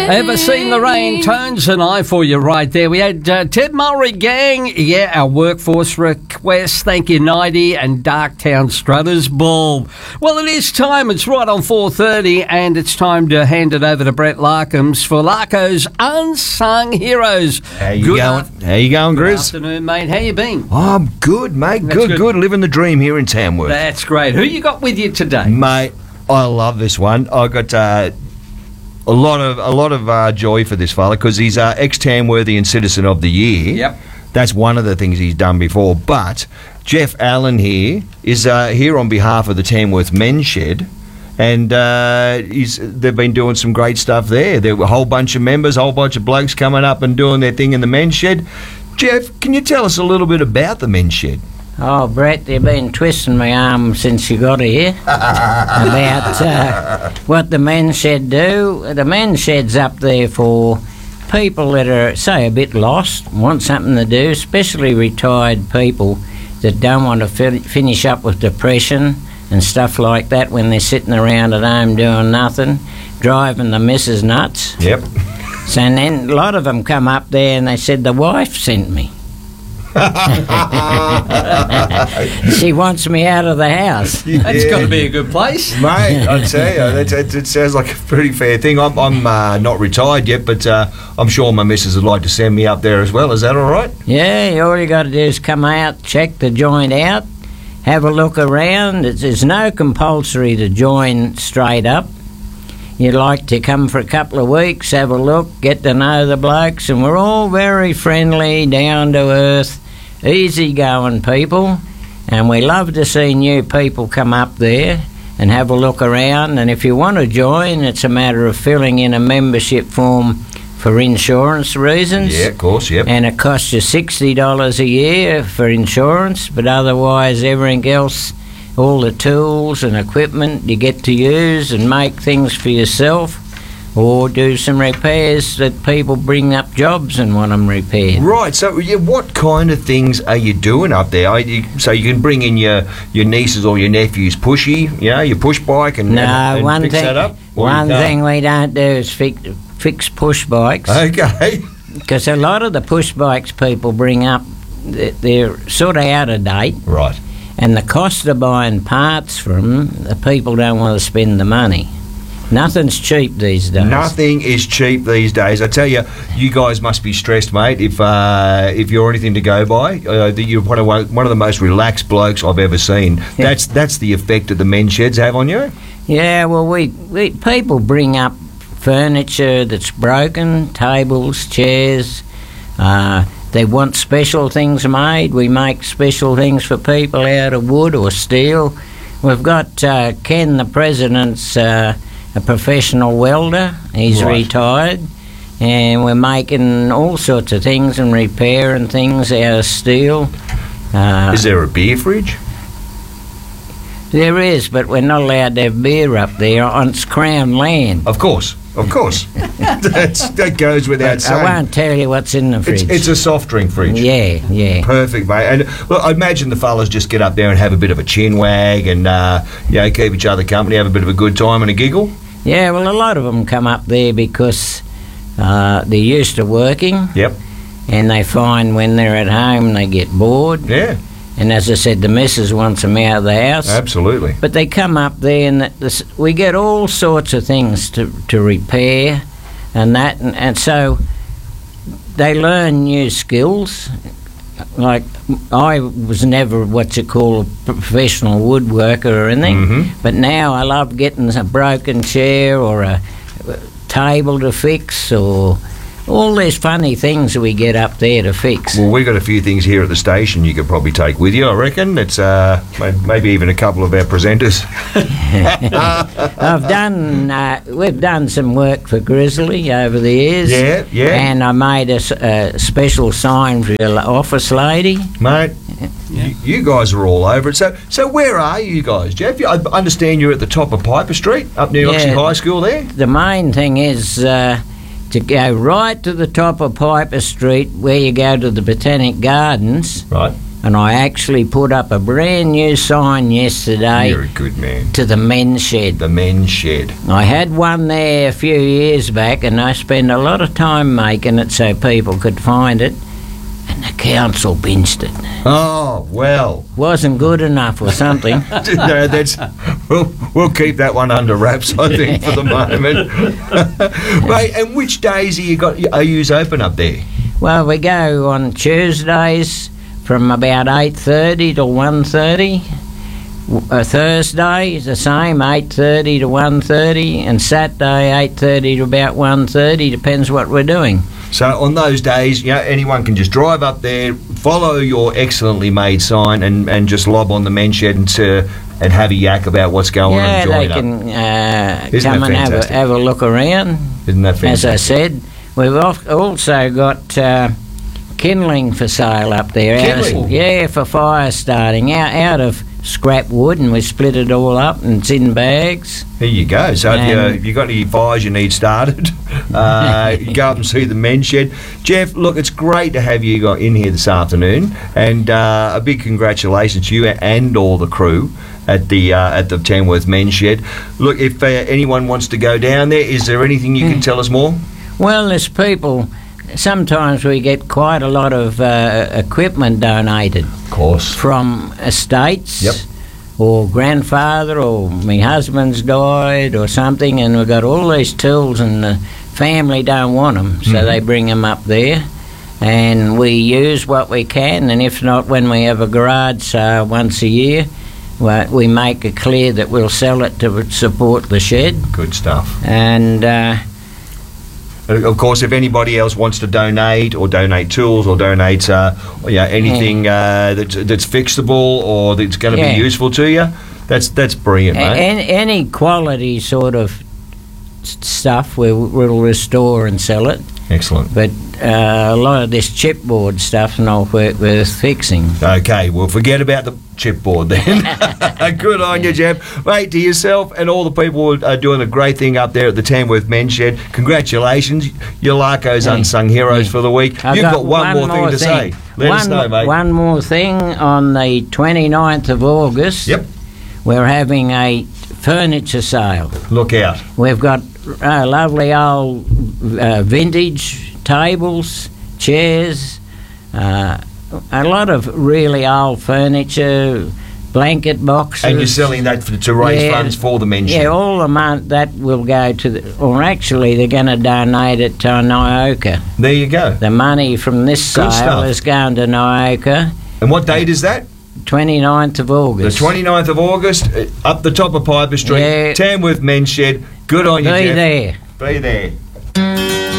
Ever seen the rain? Tones and I for you right there. We had Ted Mulry Gang. Yeah, our workforce request. Thank you, 90 and Darktown Strutters Ball. Well, it is time. It's right on 4:30 and it's time to hand it over to Brett Larkham's for Larko's Unsung Heroes. How you going? How you going, Good Grizz? afternoon, mate. How you been? Oh, I'm good, mate. That's Good. Living the dream here in Tamworth. That's great. Who you got with you today? Mate, I love this one. I got a lot of joy for this fella because he's ex-Tamworthian Citizen of the Year. Yep. That's one of the things he's done before. But Jeff Allen here is here on behalf of the Tamworth Men's Shed, and they've been doing some great stuff there. There were a whole bunch of members, a whole bunch of blokes coming up and doing their thing in the Men's Shed. Jeff, can you tell us a little bit about the Men's Shed? Oh, Brett, you've been twisting my arm since you got here about what the men's shed do. The men's shed's up there for people that are, say, a bit lost, want something to do, especially retired people that don't want to finish up with depression and stuff like that when they're sitting around at home doing nothing, driving the missus nuts. Yep. So and then a lot of them come up there and they said, the wife sent me. She wants me out of the house. That's got to be a good place. Mate, I tell you, it sounds like a pretty fair thing. I'm not retired yet, but I'm sure my missus would like to send me up there as well. Is that all right? Yeah, all you got to do is come out, check the joint out, have a look around. There's no compulsory to join straight up. You'd like to come for a couple of weeks, have a look, get to know the blokes, and we're all very friendly, down to earth, easy-going people, and we love to see new people come up there and have a look around. And if you want to join, it's a matter of filling in a membership form for insurance reasons. Yeah, of course, yep. And it costs you $60 a year for insurance, but otherwise everything else, all the tools and equipment you get to use and make things for yourself, or do some repairs that people bring up jobs and want them repaired. Right, so yeah, what kind of things are you doing up there? So you can bring in your nieces or your nephew's pushy, your push bike and fix that up? One thing we don't do is fix push bikes. Okay. Because a lot of the push bikes people bring up, they're sort of out of date. Right. And the cost of buying parts from the people don't want to spend the money. Nothing's cheap these days. Nothing is cheap these days. I tell you, you guys must be stressed, mate. If you're anything to go by, you're one of the most relaxed blokes I've ever seen. Yeah. That's the effect that the men's sheds have on you. Yeah, well, we people bring up furniture that's broken, tables, chairs. They want special things made. We make special things for people out of wood or steel. We've got Ken, the president's a professional welder. He's retired. And we're making all sorts of things and repairing things out of steel. Is there a beer fridge? There is, but we're not allowed to have beer up there on Crown land. Of course. That goes without saying. I won't tell you what's in the fridge. It's a soft drink fridge. Yeah. Perfect, mate. And look, I imagine the fellas just get up there and have a bit of a chin wag and keep each other company, have a bit of a good time and a giggle. Yeah, well, a lot of them come up there because they're used to working. Yep. And they find when they're at home they get bored. Yeah. And as I said, the missus wants them out of the house. Absolutely. But they come up there and we get all sorts of things to repair and that. And so they learn new skills. Like, I was never what you call a professional woodworker or anything. But now I love getting a broken chair or a table to fix or all these funny things that we get up there to fix. Well, we've got a few things here at the station you could probably take with you, I reckon. It's maybe even a couple of our presenters. We've done some work for Grizzly over the years. Yeah. And I made a special sign for your office lady. Mate, you guys are all over it. So where are you guys, Jeff? I understand you're at the top of Piper Street, up near Oxley High School there. The main thing is to go right to the top of Piper Street where you go to the Botanic Gardens. Right. and I actually put up a brand new sign yesterday You're a good man. to the men's shed. The men's shed. I had one there a few years back, and I spent a lot of time making it so people could find it, and the council binched it. Oh, well. Wasn't good enough or something. No, we'll keep that one under wraps, I think, for the moment. Mate, and which days are you open up there? Well, we go on Tuesdays from about 8:30 to 1:30. Thursday is the same, 8:30 to 1:30, and Saturday 8:30 to about 1:30. Depends what we're doing. So on those days, anyone can just drive up there, follow your excellently made sign, and just lob on the men's shed and have a yak about what's going on and join they up. can come and have a look around. Isn't that fantastic? As I said, we've also got kindling for sale up there. Kindling? For fire starting. Out of scrap wood, and we split it all up and it's in bags. There you go. So if you've got any fires you need started, you go up and see the men's shed. Jeff, look, it's great to have you in here this afternoon, and a big congratulations to you and all the crew at the Tamworth Men's Shed. Look, if anyone wants to go down there, is there anything you can tell us more? Well, there's people. Sometimes we get quite a lot of equipment donated. Of course. From estates. Yep. Or grandfather, or my husband's died, or something, and we've got all these tools, and the family don't want them, so they bring them up there, and we use what we can, and if not, when we have a garage sale once a year, we make it clear that we'll sell it to support the shed. Good stuff. And of course, if anybody else wants to donate tools or donate anything that's fixable or that's going to be useful to you, that's brilliant, mate. Any quality sort of stuff we'll restore and sell it. Excellent. But a lot of this chipboard stuff not worth fixing. Okay, well, forget about the chipboard then. Good on you, Jeff. Mate, to yourself and all the people who are doing a great thing up there at the Tamworth Men's Shed, congratulations. You're Larko's unsung heroes for the week. You've got one more thing to say. Let us know, mate. One more thing. On the 29th of August, we're having a furniture sale. Look out. We've got lovely old vintage tables, chairs, a lot of really old furniture, blanket boxes. And you're selling that to raise funds for the men's shed? Yeah, all the money that will go to or actually they're going to donate it to Nyoka. There you go. The money from this sale is going to Nyoka. And what date is that? 29th of August. The 29th of August, up the top of Piper Street, Tamworth Men's Shed. Good on you, Jeff. Be there. Be there.